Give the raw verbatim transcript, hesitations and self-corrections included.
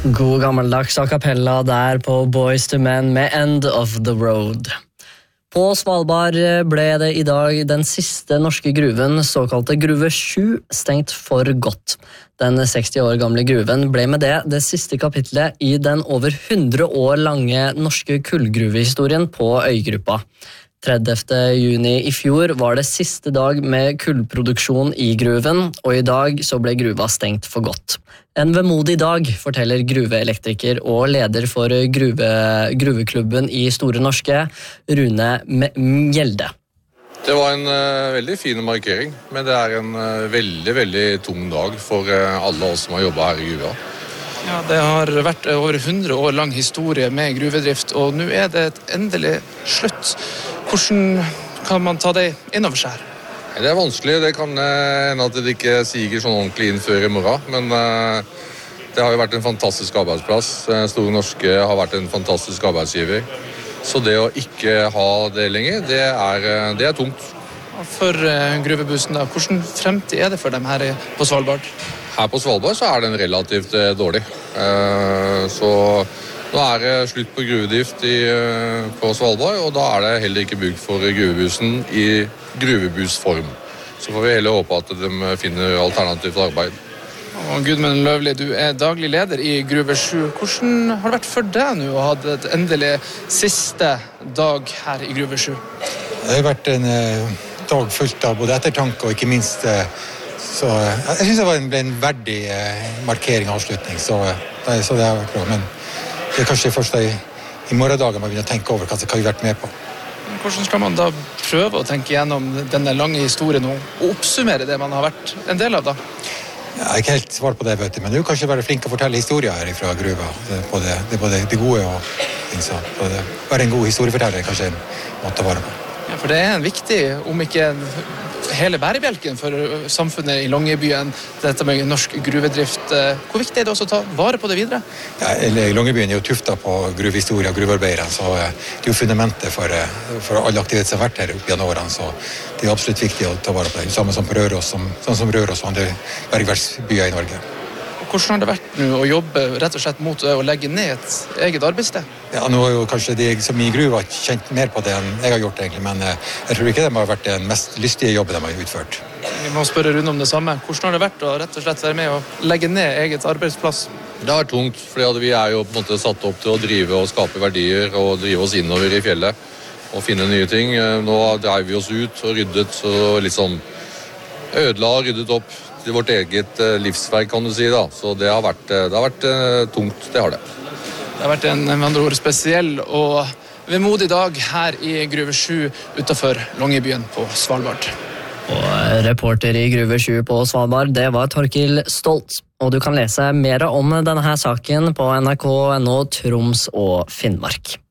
God gammeldags a cappella der på Boys to Men med End of the Road. På Svalbard ble det i dag den siste norske gruven, såkalte Gruve sju, stengt for godt. Den seksti år gamle gruven ble med det det siste kapitlet i den over hundre år lange norske kullgruvehistorien på øygruppa. tredivte juni i fjor var det siste dag med kullproduksjon i gruven, og i dag så ble gruva stengt for godt. En vemodig dag, forteller gruveelektriker og leder for gruve, gruveklubben i Store Norske, Rune Mjelde. Det var en uh, veldig fin markering, men det er en uh, veldig, veldig tung dag for uh, alle oss som har jobbet her i gruva. Ja, det har vært over hundre år lang historie med gruvedrift, og nå er det et endelig slutt. Hvordan kan man ta det innover seg her? Det er vanskelig, det kan hende at det ikke siger sånn ordentlig inn før i morgen, men uh, det har jo vært en fantastisk arbeidsplass. Store Norske har vært en fantastisk arbeidsgiver, så det å ikke ha det lenger, det er, det er tungt. For uh, gruvebussen da, hvordan fremtid er det for dem her på Svalbard? Her på Svalbard så er den relativt uh, dårlig, uh, så nå er det slutt på gruvedrift i, uh, på Svalbard, og da er det heller ikke bruk for gruvebussen i gruvebussform. Så får vi heller håpe at de finner alternativt arbeid. Og Gudmund Løvli, du er daglig leder i Gruve sju. Hvordan har det vært for deg nå å ha et endelig siste dag her i Gruve sju? Det har vært en uh, dag fullt av både ettertanke og ikke minst uh, så uh, jeg synes det var en, ble en verdig uh, markering og avslutning, så, uh, så det har vært bra. Men det er kanskje først i, i morgendagen man begynner å tenke over hva, hva vi har vært med på. Hvordan skal man da prøve å tenke gjennom denne lange historien og oppsummere det man har vært en del av da? Jeg har ikke helt svar på det, vet du, men du kan kanskje være flink å fortelle historier her fra gruva. Det er både det, både det gode og ting så. Det være en god historieforteller kanskje en måte å vare på. Ja, for det er en viktig, om ikke hele bærebjelken for samfunnet i Longyearbyen, dette med norsk gruvedrift. Hvor viktig er det også å ta vare på det videre? Ja, Longyearbyen er jo tuftet på gruvehistorie og gruvearbeidere, så det er jo fundamentet for, for all aktivitet som har vært her opp gjennom årene, så det er absolutt viktig å ta vare på det. Samme som på Røros, som, sånn som Røros og andre bergverksbyer i Norge. Hvordan har det vært nå å jobbe rett og slett mot å legge ned et eget arbeidssted? Ja, nå er jo kanskje de som i gruva kjent mer på det enn jeg har gjort egentlig, men jeg tror ikke det har vært den mest lystige jobben de har utført. Vi må spørre Rune om det samme. Hvordan har det vært å rett og slett være med å legge ned eget arbeidsplass? Det har vært tungt, fordi vi er jo på en måte satt opp til å drive og skape verdier og drive oss innover i fjellet og finne nye ting. Nå dreier vi oss ut og ryddet, så liksom ødela og ryddet opp til vårt eget livsverk, kan du si da. Så det har vært, det har vært tungt, det har det. Det har vært en, med andre ord, spesiell og vemodig dag her i Gruve sju utenfor Longyearbyen på Svalbard. Og reporter i Gruve sju på Svalbard, det var Torkil Stolt. Og du kan lese mer om denne her saken på N R K punkt N O Troms og Finnmark.